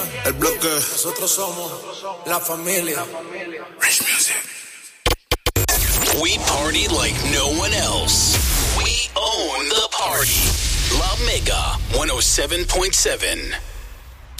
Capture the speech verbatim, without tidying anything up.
El bloque. Nosotros somos la familia. Rich Music. We party like no one else. We own the party. La Mega one oh seven point seven.